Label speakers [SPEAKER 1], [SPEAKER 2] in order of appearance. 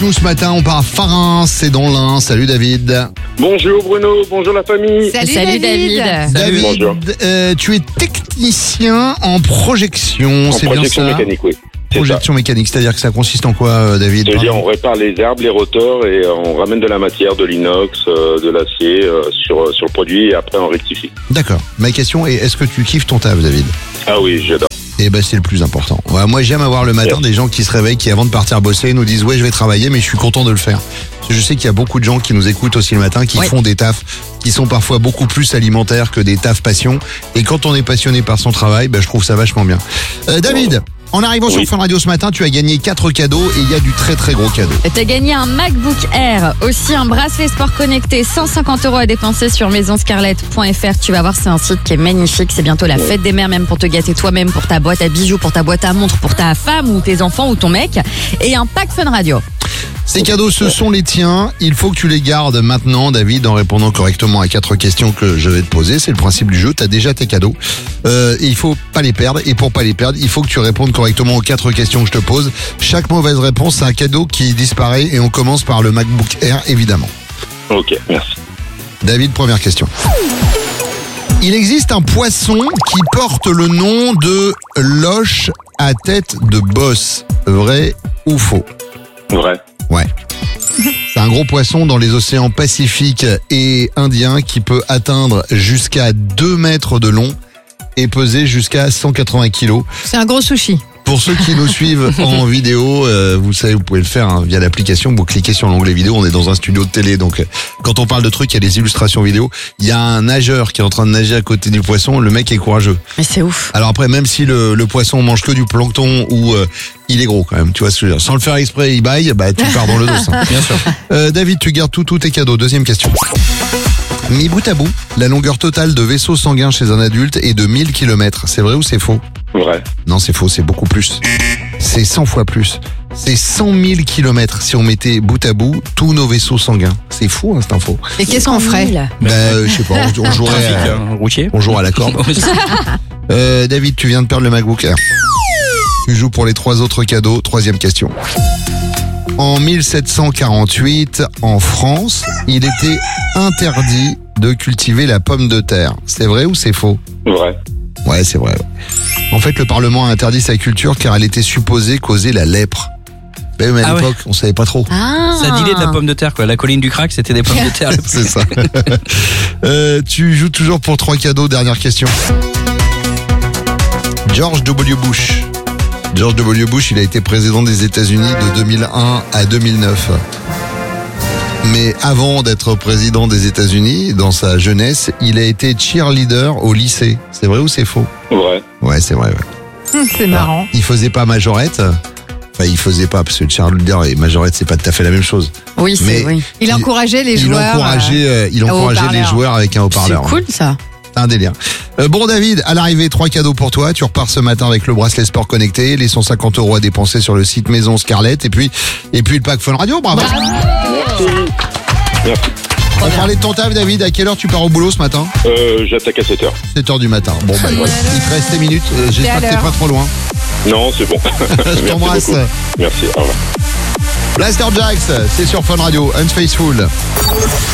[SPEAKER 1] Nous ce matin on part à Farin, c'est dans l'Ain. Salut David.
[SPEAKER 2] Bonjour Bruno, bonjour la famille.
[SPEAKER 3] Salut David.
[SPEAKER 1] David,
[SPEAKER 2] bonjour.
[SPEAKER 1] Tu es technicien en projection,
[SPEAKER 2] En
[SPEAKER 1] c'est bien
[SPEAKER 2] projection
[SPEAKER 1] ça?
[SPEAKER 2] mécanique, oui. C'est ça.
[SPEAKER 1] Projection mécanique, c'est-à-dire que ça consiste en quoi David?
[SPEAKER 2] C'est-à-dire on répare les arbres, les rotors et on ramène de la matière, de l'inox, de l'acier sur le produit et après on rectifie.
[SPEAKER 1] D'accord. Ma question est, est-ce que tu kiffes ton taf David?
[SPEAKER 2] Ah oui, j'adore.
[SPEAKER 1] Eh ben c'est le plus important. Ouais, moi j'aime avoir le matin des gens qui se réveillent, qui avant de partir bosser nous disent ouais je vais travailler mais je suis content de le faire. Parce que je sais qu'il y a beaucoup de gens qui nous écoutent aussi le matin, qui font des tafs qui sont parfois beaucoup plus alimentaires que des tafs passion. Et quand on est passionné par son travail, je trouve ça vachement bien. David, en arrivant sur Fun Radio ce matin, tu as gagné 4 cadeaux et il y a du très très gros cadeau.
[SPEAKER 3] T'as gagné un MacBook Air, aussi un bracelet sport connecté, 150 € à dépenser sur maisonscarlett.fr. Tu vas voir, c'est un site qui est magnifique. C'est bientôt la fête des mères, même pour te gâter toi-même, pour ta boîte à bijoux, pour ta boîte à montres, pour ta femme ou tes enfants ou ton mec. Et un pack Fun Radio.
[SPEAKER 1] Ces cadeaux, ce sont les tiens. Il faut que tu les gardes maintenant, David, en répondant correctement à 4 questions que je vais te poser. C'est le principe du jeu. Tu as déjà tes cadeaux. Et il faut pas les perdre. Et pour pas les perdre, il faut que tu répondes correctement aux 4 questions que je te pose. Chaque mauvaise réponse, c'est un cadeau qui disparaît. Et on commence par le MacBook Air, évidemment.
[SPEAKER 2] Ok, merci.
[SPEAKER 1] David, première question. Il existe un poisson qui porte le nom de loche à tête de bosse. Vrai ou faux?
[SPEAKER 2] Vrai.
[SPEAKER 1] Ouais. C'est un gros poisson dans les océans Pacifique et Indien qui peut atteindre jusqu'à 2 mètres de long et peser jusqu'à 180 kilos.
[SPEAKER 3] C'est un gros sushi.
[SPEAKER 1] Pour ceux qui nous suivent en vidéo, vous savez, vous pouvez le faire via l'application. Vous cliquez sur l'onglet vidéo. On est dans un studio de télé, donc quand on parle de trucs, il y a des illustrations vidéo. Il y a un nageur qui est en train de nager à côté du poisson. Le mec est courageux.
[SPEAKER 3] Mais c'est ouf.
[SPEAKER 1] Alors après, même si le poisson mange que du plancton ou il est gros quand même, tu vois ce que je veux dire. Sans le faire exprès, il baille, tu pars dans le dos. Bien sûr. David, tu gardes tous tes cadeaux. Deuxième question. Mis bout à bout, la longueur totale de vaisseau sanguin chez un adulte est de 1000 km. C'est vrai ou c'est faux?
[SPEAKER 2] Vrai.
[SPEAKER 1] Non, c'est faux, c'est beaucoup plus. C'est 100 fois plus. C'est 100 000 km si on mettait bout à bout tous nos vaisseaux sanguins. C'est fou, cette info.
[SPEAKER 3] Et qu'est-ce qu'on ferait?
[SPEAKER 1] Je sais pas, on jouerait
[SPEAKER 4] routier.
[SPEAKER 1] on jouerait à la corde. David, tu viens de perdre le MacBook Air. Tu joues pour les 3 autres cadeaux. Troisième question. En 1748, en France, il était interdit de cultiver la pomme de terre. C'est vrai ou c'est faux?
[SPEAKER 2] Vrai.
[SPEAKER 1] Ouais, c'est vrai. En fait, le Parlement a interdit sa culture car elle était supposée causer la lèpre. Mais à l'époque, on savait pas trop.
[SPEAKER 4] Ça dilait de la pomme de terre, quoi. La colline du crack, c'était des pommes de terre.
[SPEAKER 1] C'est ça. Tu joues toujours pour 3 cadeaux. Dernière question. George W. Bush. George W. Bush, il a été président des États-Unis de 2001 à 2009. Mais avant d'être président des États-Unis, dans sa jeunesse, il a été cheerleader au lycée. C'est vrai ou c'est faux?
[SPEAKER 2] Vrai.
[SPEAKER 1] Ouais, c'est vrai. Ouais.
[SPEAKER 3] C'est marrant.
[SPEAKER 1] Il faisait pas majorette. Enfin, il faisait pas, parce que cheerleader et majorette, c'est pas tout à fait la même chose.
[SPEAKER 3] Oui,
[SPEAKER 1] Mais
[SPEAKER 3] oui. Il encourageait les joueurs.
[SPEAKER 1] Il encourageait les joueurs avec un haut-parleur.
[SPEAKER 3] C'est cool ça.
[SPEAKER 1] C'est un délire. Bon David, à l'arrivée, 3 cadeaux pour toi. Tu repars ce matin avec le bracelet sport connecté, les 150 € à dépenser sur le site Maison Scarlett et puis le pack Fun Radio. Bravo.
[SPEAKER 2] Merci.
[SPEAKER 1] On va parler de ton taf, David. À quelle heure tu pars au boulot ce matin?
[SPEAKER 2] J'attaque à 7h.
[SPEAKER 1] 7h du matin. Bon, il te reste 10 minutes. J'espère que t'es pas trop loin.
[SPEAKER 2] Non, c'est bon.
[SPEAKER 1] Je t'embrasse.
[SPEAKER 2] Merci, au revoir.
[SPEAKER 1] Blaster Jax, c'est sur Fun Radio. Unfaithful.